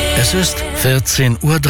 Es ist 14:30 Uhr.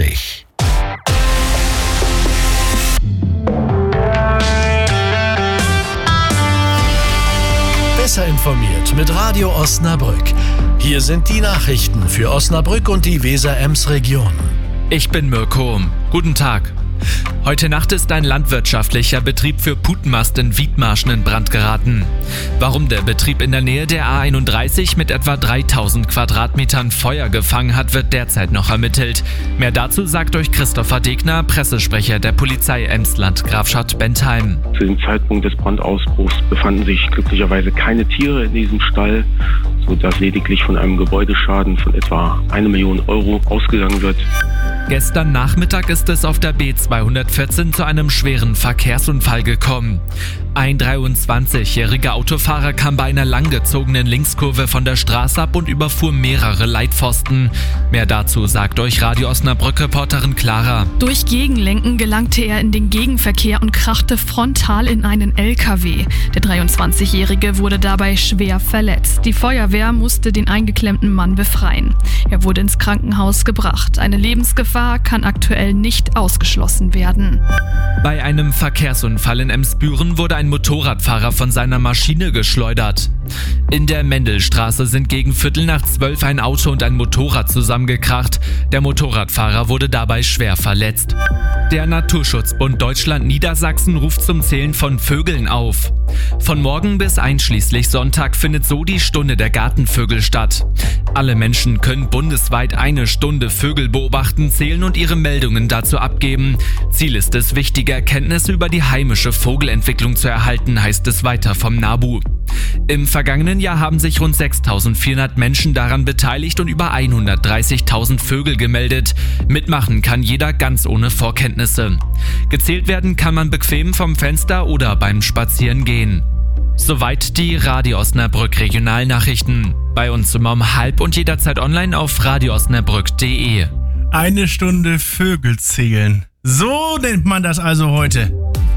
Besser informiert mit Radio Osnabrück. Hier sind die Nachrichten für Osnabrück und die Weser-Ems-Region. Ich bin Mirko. Guten Tag. Heute Nacht ist ein landwirtschaftlicher Betrieb für Putenmast in Wiedmarschen in Brand geraten. Warum der Betrieb in der Nähe der A31 mit etwa 3000 Quadratmetern Feuer gefangen hat, wird derzeit noch ermittelt. Mehr dazu sagt euch Christopher Degner, Pressesprecher der Polizei Emsland-Grafschaft-Bentheim. Zu dem Zeitpunkt des Brandausbruchs befanden sich glücklicherweise keine Tiere in diesem Stall, sodass lediglich von einem Gebäudeschaden von etwa 1 Million Euro ausgegangen wird. Gestern Nachmittag ist es auf der B214 zu einem schweren Verkehrsunfall gekommen. Ein 23-jähriger Autofahrer kam bei einer langgezogenen Linkskurve von der Straße ab und überfuhr mehrere Leitpfosten. Mehr dazu sagt euch Radio Osnabrück-Reporterin Clara. Durch Gegenlenken gelangte er in den Gegenverkehr und krachte frontal in einen LKW. Der 23-Jährige wurde dabei schwer verletzt. Die Feuerwehr musste den eingeklemmten Mann befreien. Er wurde ins Krankenhaus gebracht. Eine Lebensgefahr kann aktuell nicht ausgeschlossen werden. Bei einem Verkehrsunfall in Emsbüren wurde ein Motorradfahrer von seiner Maschine geschleudert. In der Mendelstraße sind gegen 11:45 ein Auto und ein Motorrad zusammengekracht. Der Motorradfahrer wurde dabei schwer verletzt. Der Naturschutzbund Deutschland-Niedersachsen ruft zum Zählen von Vögeln auf. Von morgen bis einschließlich Sonntag findet so die Stunde der Gartenvögel statt. Alle Menschen können bundesweit 1 Stunde Vögel beobachten, zählen und ihre Meldungen dazu abgeben. Ziel ist es, wichtige Erkenntnisse über die heimische Vogelentwicklung zu erhalten, heißt es weiter vom NABU. Im vergangenen Jahr haben sich rund 6.400 Menschen daran beteiligt und über 130.000 Vögel gemeldet. Mitmachen kann jeder ganz ohne Vorkenntnisse. Gezählt werden kann man bequem vom Fenster oder beim Spazierengehen. Soweit die Radio Osnabrück Regionalnachrichten. Bei uns immer um 12:30 und jederzeit online auf radioosnabrück.de. 1 Stunde Vögel zählen. So nennt man das also heute.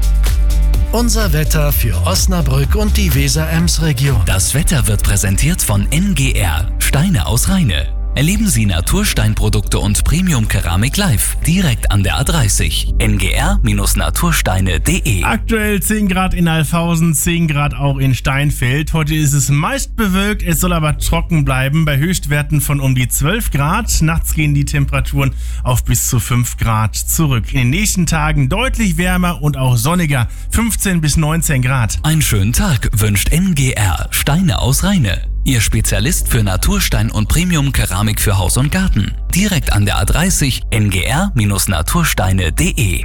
Unser Wetter für Osnabrück und die Weser-Ems-Region. Das Wetter wird präsentiert von NGR, Steine aus Rheine. Erleben Sie Natursteinprodukte und Premium-Keramik live, direkt an der A30. ngr-natursteine.de. Aktuell 10 Grad in Alfhausen, 10 Grad auch in Steinfeld. Heute ist es meist bewölkt, es soll aber trocken bleiben, bei Höchstwerten von um die 12 Grad. Nachts gehen die Temperaturen auf bis zu 5 Grad zurück. In den nächsten Tagen deutlich wärmer und auch sonniger, 15 bis 19 Grad. Einen schönen Tag wünscht NGR, Steine aus Rheine. Ihr Spezialist für Naturstein und Premium-Keramik für Haus und Garten. Direkt an der A30 ngr-natursteine.de.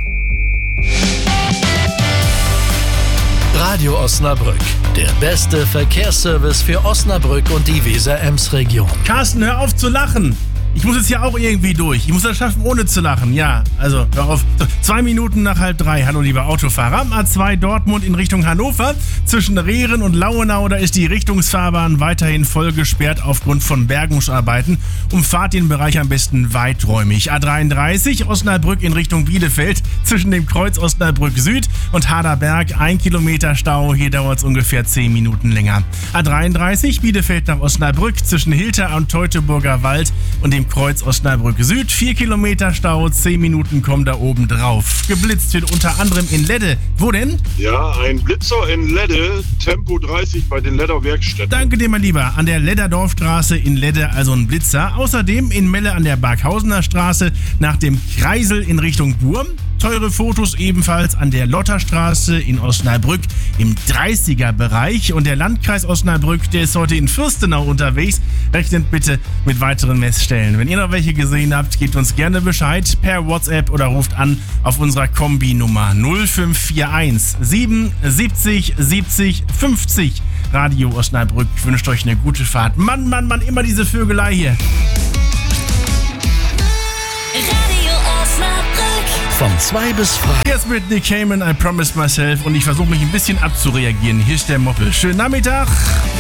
Radio Osnabrück, der beste Verkehrsservice für Osnabrück und die Weser-Ems-Region. Carsten, hör auf zu lachen. Ich muss jetzt ja auch irgendwie durch. Ich muss das schaffen, ohne zu lachen. Ja, also hör auf. So, 2 Minuten nach 2:30. Hallo, lieber Autofahrer. A2 Dortmund in Richtung Hannover. Zwischen Rehren und Lauenau, da ist die Richtungsfahrbahn weiterhin voll gesperrt aufgrund von Bergungsarbeiten. Umfahrt den Bereich am besten weiträumig. A33 Osnabrück in Richtung Bielefeld. Zwischen dem Kreuz Osnabrück Süd und Haderberg 1 Kilometer Stau. Hier dauert es ungefähr 10 Minuten länger. A33 Bielefeld nach Osnabrück zwischen Hilter und Teutoburger Wald und dem Kreuz Osnabrück Süd. 4 Kilometer Stau, 10 Minuten kommen da oben drauf. Geblitzt wird unter anderem in Ledde. Wo denn? Ja, ein Blitzer in Ledde, Tempo 30 bei den Ledder-Werkstätten. Danke dir, mein Lieber. An der Ledderdorfstraße in Ledde also ein Blitzer. Außerdem in Melle an der Barkhausener Straße nach dem Kreisel in Richtung Burm. Teure Fotos ebenfalls an der Lotterstraße in Osnabrück im 30er-Bereich. Und der Landkreis Osnabrück, der ist heute in Fürstenau unterwegs. Rechnet bitte mit weiteren Messstellen. Wenn ihr noch welche gesehen habt, gebt uns gerne Bescheid per WhatsApp oder ruft an auf unserer Kombi-Nummer 0541 77 70 50. Radio Osnabrück wünscht euch eine gute Fahrt. Mann, Mann, Mann, immer diese Vögelei hier. Von 2 bis Freitag. Jetzt mit Nick Cayman, I Promised Myself, und ich versuche mich ein bisschen abzureagieren. Hier ist der Moppel. Schönen Nachmittag.